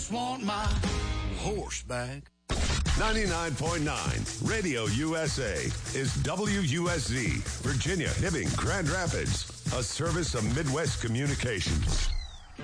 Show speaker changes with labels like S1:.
S1: just want my horse back.
S2: 99.9 Radio USA is WUSZ, Virginia, Hibbing, Grand Rapids, a service of Midwest Communications.